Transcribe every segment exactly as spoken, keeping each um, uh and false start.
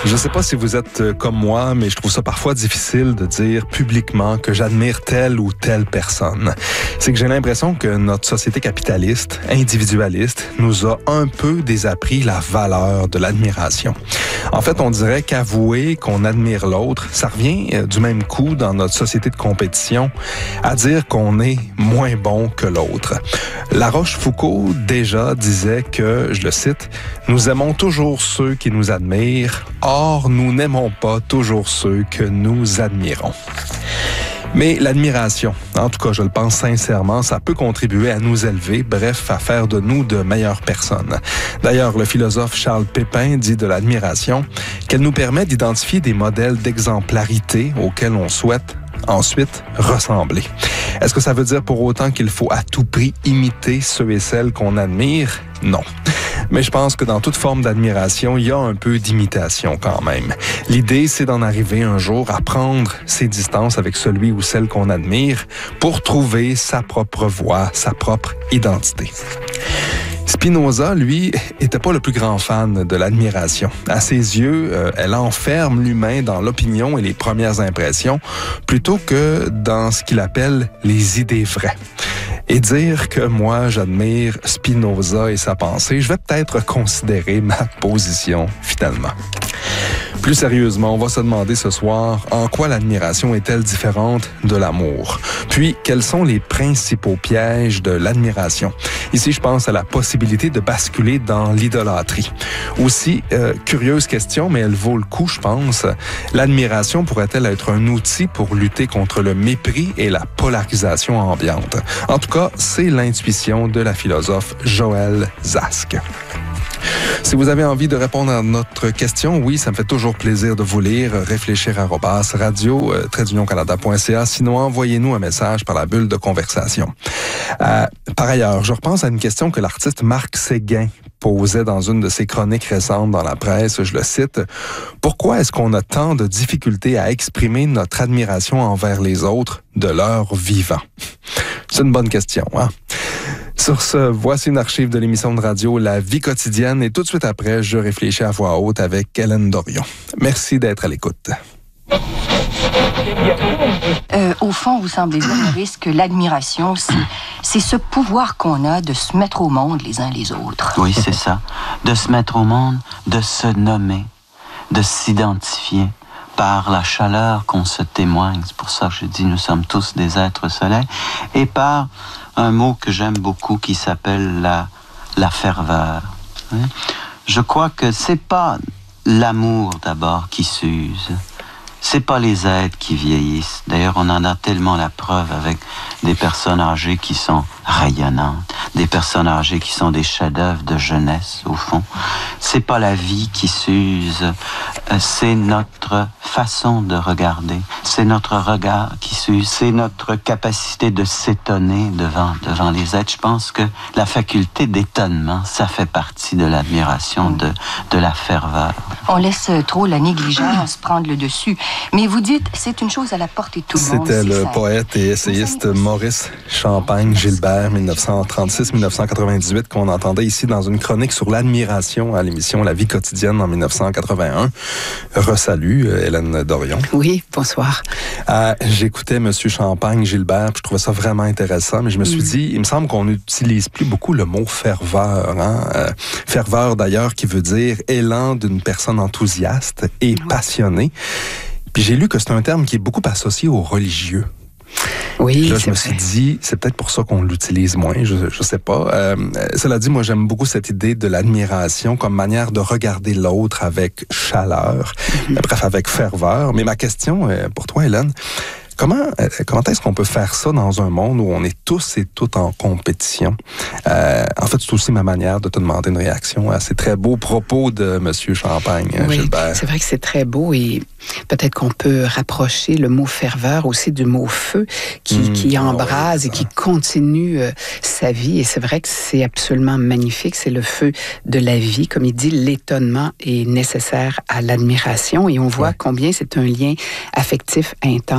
Je ne sais pas si vous êtes comme moi, mais je trouve ça parfois difficile de dire publiquement que j'admire telle ou telle personne. C'est que j'ai l'impression que notre société capitaliste, individualiste, nous a un peu désappris la valeur de l'admiration. En fait, on dirait qu'avouer qu'on admire l'autre, ça revient du même coup dans notre société de compétition à dire qu'on est moins bon que l'autre. La Rochefoucauld, déjà, disait que, je le cite, « Nous aimons toujours ceux qui nous admirent, or nous n'aimons pas toujours ceux que nous admirons. » Mais l'admiration, en tout cas, je le pense sincèrement, ça peut contribuer à nous élever, bref, à faire de nous de meilleures personnes. D'ailleurs, le philosophe Charles Pépin dit de l'admiration qu'elle nous permet d'identifier des modèles d'exemplarité auxquels on souhaite ensuite ressembler. Est-ce que ça veut dire pour autant qu'il faut à tout prix imiter ceux et celles qu'on admire? Non. Mais je pense que dans toute forme d'admiration, il y a un peu d'imitation quand même. L'idée, c'est d'en arriver un jour à prendre ses distances avec celui ou celle qu'on admire pour trouver sa propre voie, sa propre identité. Spinoza, lui, était pas le plus grand fan de l'admiration. À ses yeux, euh, elle enferme l'humain dans l'opinion et les premières impressions plutôt que dans ce qu'il appelle les idées vraies. Et dire que moi, j'admire Spinoza et sa pensée, je vais peut-être considérer ma position finalement. Plus sérieusement, on va se demander ce soir en quoi l'admiration est-elle différente de l'amour? Puis, quels sont les principaux pièges de l'admiration? Ici, je pense à la possibilité de basculer dans l'idolâtrie. Aussi, euh, curieuse question, mais elle vaut le coup, je pense. L'admiration pourrait-elle être un outil pour lutter contre le mépris et la polarisation ambiante? En tout cas, c'est l'intuition de la philosophe Joëlle Zask. Si vous avez envie de répondre à notre question, oui, ça me fait toujours plaisir de vous lire. Réfléchir arobase radio tiret d'union canada point c a. Sinon, envoyez-nous un message par la bulle de conversation. Euh, par ailleurs, je repense à une question que l'artiste Marc Séguin posait dans une de ses chroniques récentes dans la presse. Je le cite. « Pourquoi est-ce qu'on a tant de difficultés à exprimer notre admiration envers les autres de leur vivant? » C'est une bonne question, hein? Sur ce, voici une archive de l'émission de radio La Vie quotidienne et tout de suite après, je réfléchis à voix haute avec Hélène Dorion. Merci d'être à l'écoute. Euh, au fond, vous semblez dire, Maurice, que l'admiration, c'est, c'est ce pouvoir qu'on a de se mettre au monde les uns les autres. Oui, c'est ça. De se mettre au monde, de se nommer, de s'identifier par la chaleur qu'on se témoigne. C'est pour ça que je dis nous sommes tous des êtres soleil. Et par un mot que j'aime beaucoup qui s'appelle la, la ferveur. Je crois que c'est pas l'amour d'abord qui s'use. C'est pas les êtres qui vieillissent. D'ailleurs, on en a tellement la preuve avec des personnes âgées qui sont rayonnantes, des personnes âgées qui sont des chefs-d'œuvre de jeunesse, au fond. C'est pas la vie qui s'use, c'est notre façon de regarder, c'est notre regard qui s'use, c'est notre capacité de s'étonner devant, devant les êtres. Je pense que la faculté d'étonnement, ça fait partie de l'admiration, de, de la ferveur. On laisse trop la négligence prendre le dessus. Mais vous dites, c'est une chose à la portée de tout le monde. C'était le ça. poète et essayiste Maurice Champagne-Gilbert, dix-neuf cent trente-six à dix-neuf cent quatre-vingt-dix-huit, qu'on entendait ici dans une chronique sur l'admiration à l'émission La Vie quotidienne en dix-neuf cent quatre-vingt-un. Resalut, Hélène Dorion. Oui, bonsoir. Euh, j'écoutais M. Champagne-Gilbert, puis je trouvais ça vraiment intéressant, mais je me suis mmh. dit, il me semble qu'on n'utilise plus beaucoup le mot ferveur. Hein? Euh, ferveur, d'ailleurs, qui veut dire élan d'une personne enthousiaste et oui. passionnée. Puis j'ai lu que c'est un terme qui est beaucoup associé aux religieux. Oui, là, c'est je me vrai. suis dit, c'est peut-être pour ça qu'on l'utilise moins, je, je sais pas. Euh, cela dit, moi, j'aime beaucoup cette idée de l'admiration comme manière de regarder l'autre avec chaleur, mm-hmm. bref, avec ferveur. Mais ma question pour toi, Hélène, Comment, euh, comment est-ce qu'on peut faire ça dans un monde où on est tous et toutes en compétition? Euh, en fait, c'est aussi ma manière de te demander une réaction à ces très beaux propos de M. Champagne, oui, Gilbert. C'est vrai que c'est très beau et peut-être qu'on peut rapprocher le mot ferveur aussi du mot feu qui, mmh, qui embrase oh oui, et qui continue euh, sa vie. Et c'est vrai que c'est absolument magnifique. C'est le feu de la vie. Comme il dit, l'étonnement est nécessaire à l'admiration et on voit ouais. combien c'est un lien affectif intense.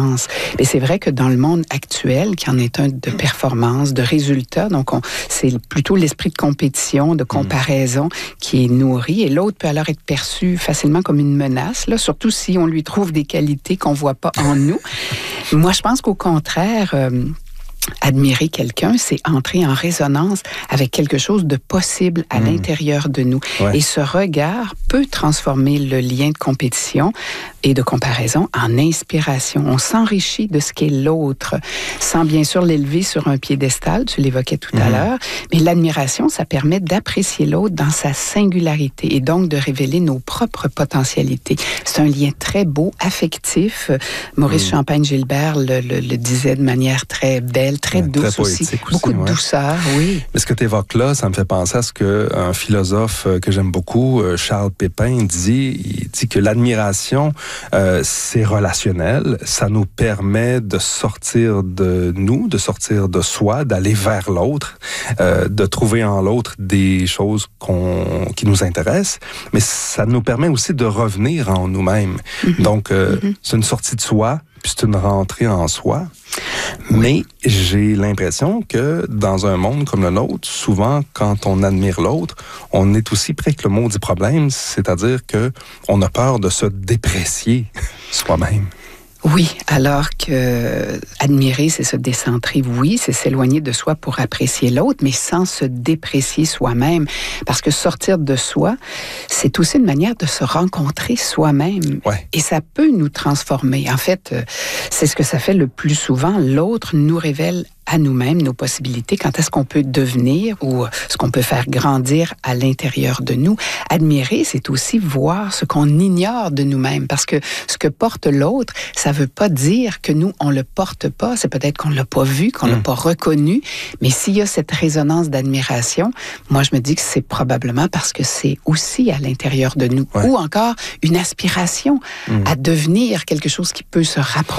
Mais c'est vrai que dans le monde actuel, qui en est un de performance, de résultats, donc on, c'est plutôt l'esprit de compétition, de comparaison mmh. qui est nourri, et l'autre peut alors être perçu facilement comme une menace, là, surtout si on lui trouve des qualités qu'on voit pas en nous. Moi, je pense qu'au contraire, euh, admirer quelqu'un, c'est entrer en résonance avec quelque chose de possible à mmh. l'intérieur de nous. Ouais. Et ce regard peut transformer le lien de compétition et de comparaison en inspiration. On s'enrichit de ce qu'est l'autre, sans bien sûr l'élever sur un piédestal, tu l'évoquais tout mmh. à l'heure, mais l'admiration, ça permet d'apprécier l'autre dans sa singularité et donc de révéler nos propres potentialités. C'est un lien très beau, affectif. Maurice mmh. Champagne-Gilbert le, le, le disait de manière très belle, très ouais, douce très aussi. aussi. Beaucoup de ouais. douceur, oui. Mais ce que tu évoques là, ça me fait penser à ce qu'un philosophe que j'aime beaucoup, Charles Pépin, dit. Il dit que l'admiration, euh, c'est relationnel. Ça nous permet de sortir de nous, de sortir de soi, d'aller vers l'autre, euh, de trouver en l'autre des choses qu'on, qui nous intéressent. Mais ça nous permet aussi de revenir en nous-mêmes. Mm-hmm. Donc, euh, mm-hmm. c'est une sortie de soi, puis c'est une rentrée en soi. Mais j'ai l'impression que dans un monde comme le nôtre, souvent, quand on admire l'autre, on est aussi près que le mot du problème, c'est-à-dire que on a peur de se déprécier soi-même. Oui, alors que admirer, c'est se décentrer, oui, c'est s'éloigner de soi pour apprécier l'autre, mais sans se déprécier soi-même. Parce que sortir de soi, c'est aussi une manière de se rencontrer soi-même. Ouais. Et ça peut nous transformer. En fait, c'est ce que ça fait le plus souvent. L'autre nous révèle à nous-mêmes nos possibilités, quand est-ce qu'on peut devenir ou ce qu'on peut faire grandir à l'intérieur de nous. Admirer, c'est aussi voir ce qu'on ignore de nous-mêmes, parce que ce que porte l'autre, ça veut pas dire que nous, on le porte pas, c'est peut-être qu'on l'a pas vu, qu'on mmh. l'a pas reconnu, mais s'il y a cette résonance d'admiration, moi je me dis que c'est probablement parce que c'est aussi à l'intérieur de nous, ouais. ou encore une aspiration mmh. à devenir quelque chose qui peut se rapprocher